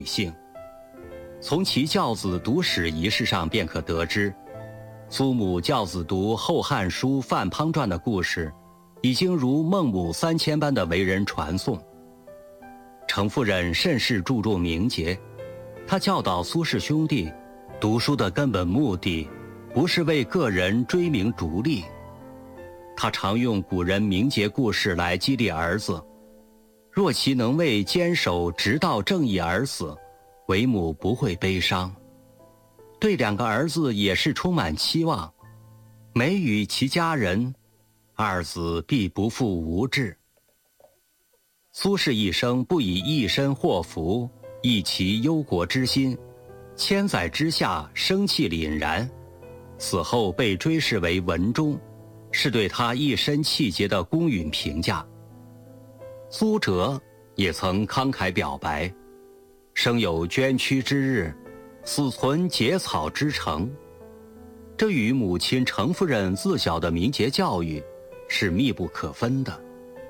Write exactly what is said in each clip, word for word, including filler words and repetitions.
性。从其教子读史仪式上便可得知，苏母教子读《后汉书·范滂传》的故事，已经如孟母三迁般的为人传颂。程夫人甚是注重名节，她教导苏氏兄弟，读书的根本目的不是为个人追名逐利。她常用古人名节故事来激励儿子，若其能为坚守直道正义而死，为母不会悲伤。对两个儿子也是充满期望，每与其家人，二子必不负无志。苏轼一生不以一身祸福，抑其忧国之心，千载之下生气凛然，死后被追谥为文忠，是对他一身气节的公允评价。苏辙也曾慷慨表白，生有捐躯之日，死存结草之城。这与母亲程夫人自小的名节教育是密不可分的。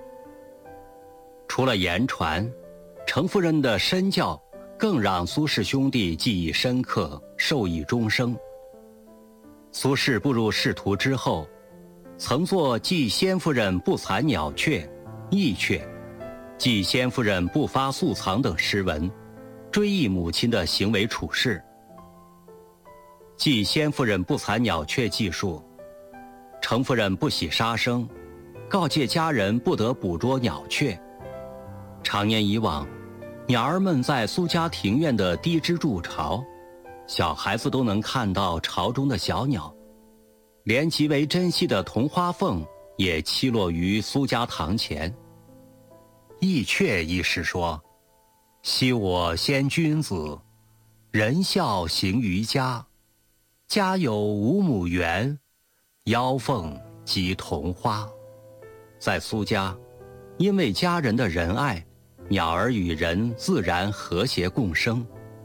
除了言传，程夫人的身教更让苏氏兄弟记忆深刻，受益终生。苏轼步入仕途之后，曾作记先夫人不蚕鸟雀、义雀，记先夫人不发素藏等诗文，追忆母亲的行为处事。记先夫人不蚕鸟雀记述，程夫人不喜杀生，告诫家人不得捕捉鸟雀。长年以往，鸟儿们在苏家庭院的低枝筑巢，小孩子都能看到巢中的小鸟，连极为珍惜的铜花凤也栖落于苏家堂前。义雀一诗说，昔我先君子，仁孝行于家，家有五亩园，腰凤及铜花。在苏家，因为家人的仁爱，鸟儿与人自然和谐共生。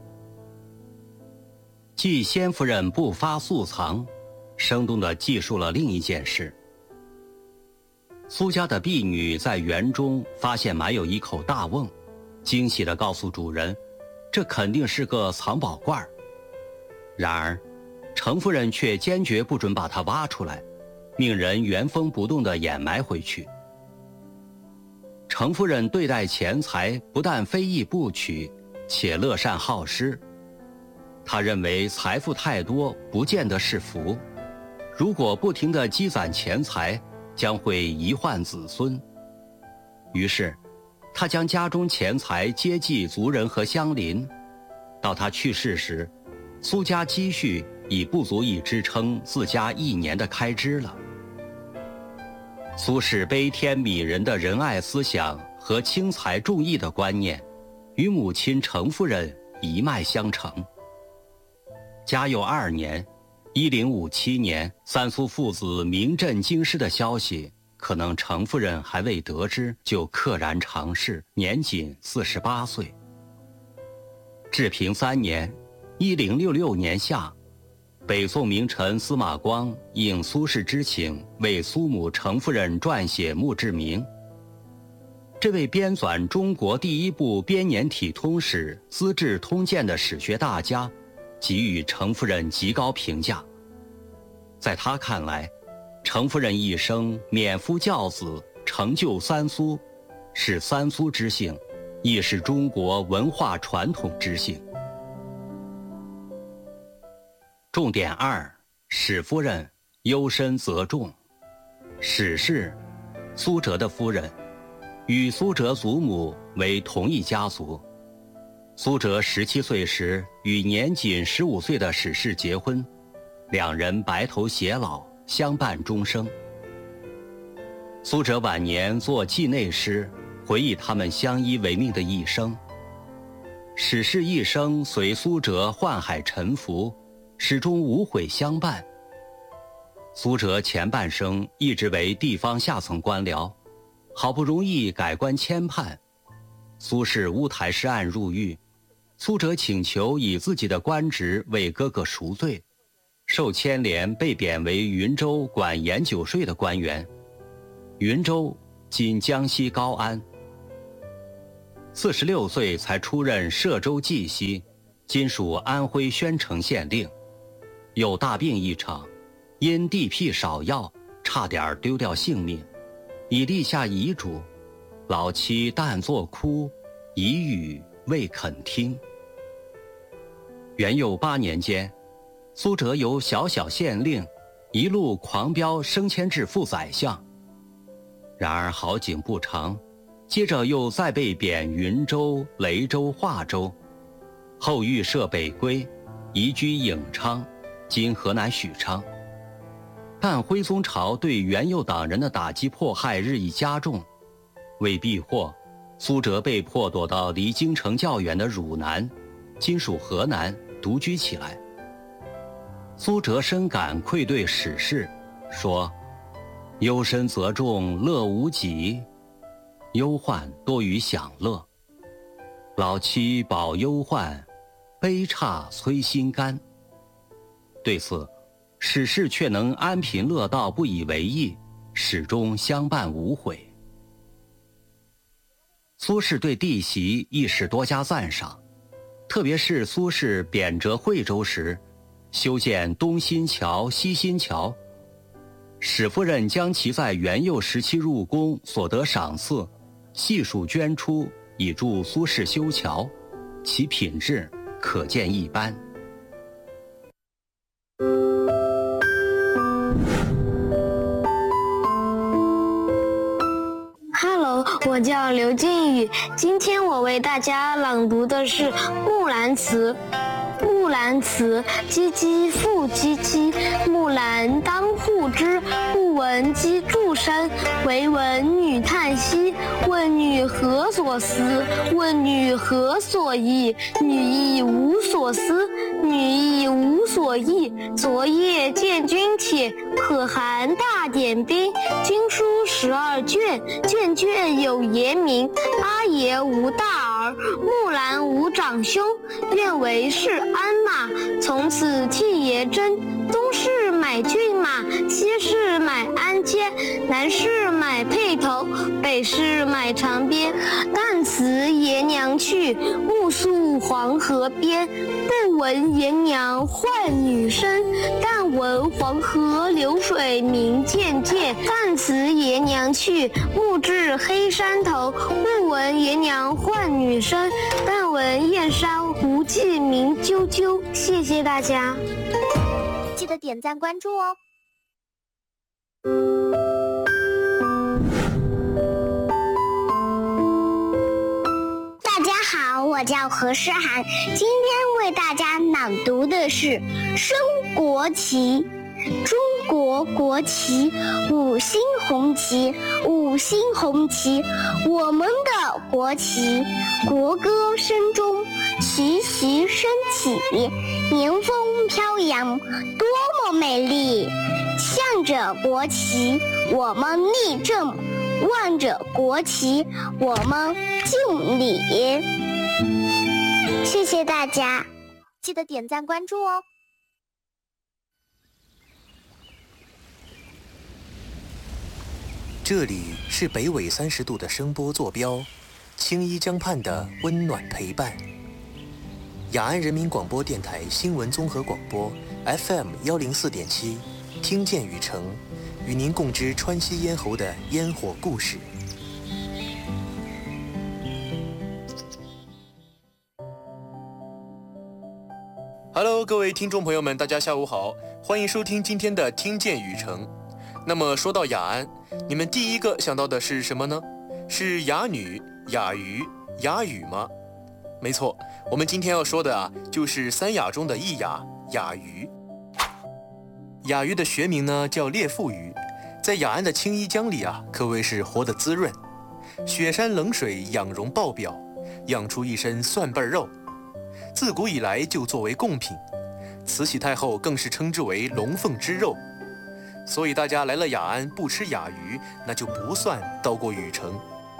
记先夫人不发素藏，生动地记述了另一件事。苏家的婢女在园中发现埋有一口大瓮，惊喜地告诉主人，这肯定是个藏宝罐。然而程夫人却坚决不准把它挖出来，命人原封不动地掩埋回去。程夫人对待钱财不但非议不取，且乐善好施。她认为财富太多不见得是福，如果不停地积攒钱财，将会遗患子孙。于是她将家中钱财接济族人和乡邻。到她去世时，苏家积蓄已不足以支撑自家一年的开支了。苏轼悲天悯人的仁爱思想和轻财重义的观念，与母亲程夫人一脉相承。嘉佑二年一零五七年，三苏父子名震京师的消息，可能程夫人还未得知，就溘然长逝，年仅四十八岁。治平三年一零六六年夏，北宋名臣司马光应苏轼之请，为苏母程夫人撰写墓志铭。这位编纂中国第一部编年体通史《资治通鉴》的史学大家，给予程夫人极高评价。在他看来，程夫人一生免夫教子，成就三苏，是三苏之幸，亦是中国文化传统之幸。重点二，史夫人忧深则重。史是苏辙的夫人，与苏辙祖母为同一家族。苏辙十七岁时与年仅十五岁的史氏结婚，两人白头偕老，相伴终生。苏辙晚年作祭内诗，回忆他们相依为命的一生。史氏一生随苏辙宦海沉浮，始终无悔相伴。苏辙前半生一直为地方下层官僚，好不容易改官迁判，苏轼乌台诗案入狱，苏辙请求以自己的官职为哥哥赎罪，受牵连被贬为云州管盐酒税的官员。云州今江西高安。 四十六岁才出任歙州绩溪，今属安徽宣城县令。有大病一场，因地僻少药，差点丢掉性命，已立下遗嘱，老妻但作哭，一语未肯听。元佑八年间，苏辙由小小县令一路狂飙升迁至副宰相。然而好景不长，接着又再被贬云州、雷州、华州，后遇赦北归，移居颍昌，今河南许昌。但徽宗朝对元佑党人的打击迫害日益加重，为避祸，苏辙被迫躲到离京城较远的汝南，今属河南，独居起来。苏辙深感愧对史事，说：忧身则重，乐无极，忧患多于享乐。老妻饱忧患，悲姹催心肝。对此，史事却能安贫乐道，不以为意，始终相伴无悔。苏轼对弟媳亦是多加赞赏，特别是苏轼贬谪惠州时，修建东新桥、西新桥，史夫人将其在元佑时期入宫所得赏赐悉数捐出，以助苏轼修桥，其品质可见一斑。 我叫刘靖宇，今天我为大家朗读的是《木兰辞》。木兰辞，唧唧复唧唧，木兰当户织。不闻机杼声，惟闻女叹息。问女何所思？问女何所忆？女亦无所思，女亦无所忆。昨夜见军帖，可汗大点兵。经书十二卷，卷卷有言明。阿爷无大儿，木兰无长兄。愿为是鞍马，从此替爷征。东市买骏马，西市买鞍鞯，南市买辔头，北市买长鞭。但辞爷娘去，暮宿黄河边。不闻爷娘唤女声，但闻黄河流水鸣溅溅。但辞爷娘去，暮至黑山头。不闻爷娘唤女声，但闻燕山胡骑鸣啾啾。谢谢大家。 记得点赞关注哦。 大家好，我叫何诗涵，今天为大家朗读的是《升国旗》。中国国旗五星红旗，五星红旗，我们的国旗。国歌声中，旗旗升起，迎风飘扬，多么美丽！向着国旗，我们立正；望着国旗，我们敬礼。谢谢大家， 记得点赞关注哦。 这里是北纬三十度的声波坐标，青衣江畔的温暖陪伴。雅安人民广播电台新闻综合广播 F M 幺零四点七，听见雨城，与您共知川西咽喉的烟火故事。Hello， 各位听众朋友们，大家下午好，欢迎收听今天的听见雨城。那么说到雅安，你们第一个想到的是什么呢？是雅女、雅鱼、雅语吗？没错，我们今天要说的啊，就是三雅中的一雅，雅鱼。雅鱼的学名呢叫猎腹鱼，在雅安的青衣江里啊，可谓是活得滋润。雪山冷水养容爆表，养出一身蒜瓣肉，自古以来就作为贡品，慈禧太后更是称之为龙凤之肉。所以大家来了雅安不吃雅鱼，那就不算到过雨城。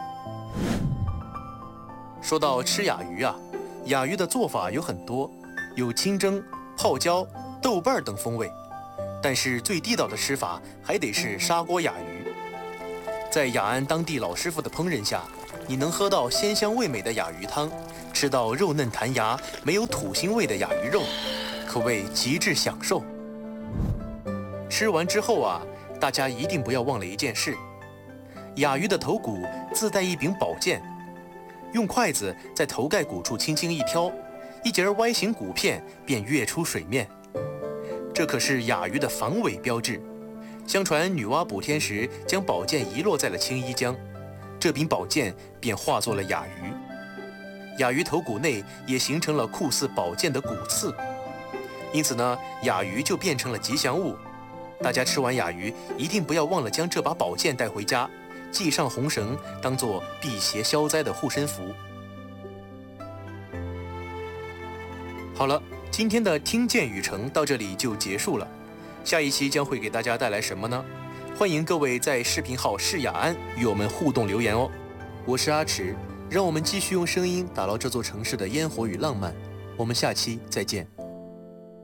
说到吃雅鱼啊，雅鱼的做法有很多，有清蒸、泡椒、豆瓣等风味，但是最地道的吃法还得是砂锅雅鱼。在雅安当地老师傅的烹饪下， 你能喝到鲜香味美的雅鱼汤，吃到肉嫩弹牙、没有土腥味的雅鱼肉，可谓极致享受。吃完之后啊，大家一定不要忘了一件事：雅鱼的头骨自带一柄宝剑，用筷子在头盖骨处轻轻一挑，一截 Y 形骨片便跃出水面。这可是雅鱼的防伪标志。相传女娲补天时将宝剑遗落在了青衣江，这柄宝剑便化作了雅鱼。雅鱼头骨内也形成了酷似宝剑的骨刺，因此呢，雅鱼就变成了吉祥物。大家吃完雅鱼，一定不要忘了将这把宝剑带回家，系上红绳，当作辟邪消灾的护身符。好了，今天的听见语程到这里就结束了。下一期将会给大家带来什么呢？欢迎各位在视频号是雅安与我们互动留言哦。我是阿迟，让我们继续用声音打捞这座城市的烟火与浪漫。我们下期再见。